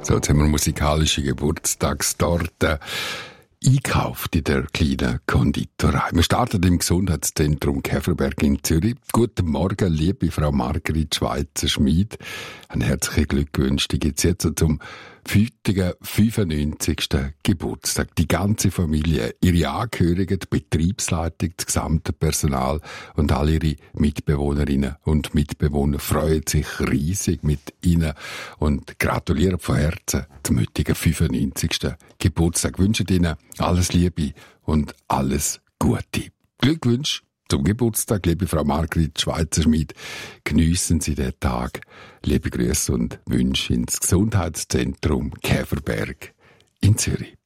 So, jetzt haben wir musikalische Geburtstagstorte einkauft in der kleinen Konditorei. Wir starten im Gesundheitszentrum Käferberg in Zürich. Guten Morgen, liebe Frau Margrit Schweizer-Schmid. Ein herzlichen Glückwunsch. Die gibt's jetzt zum 95. Geburtstag. Die ganze Familie, ihre Angehörigen, die Betriebsleitung, das gesamte Personal und alle ihre Mitbewohnerinnen und Mitbewohner freuen sich riesig mit Ihnen und gratulieren von Herzen zum heutigen 95. Geburtstag. Wünschen Ihnen alles Liebe und alles Gute. Glückwunsch zum Geburtstag, liebe Frau Margrit Schweizer-Schmid. Geniessen Sie den Tag. Liebe Grüße und Wünsche ins Gesundheitszentrum Käferberg in Zürich.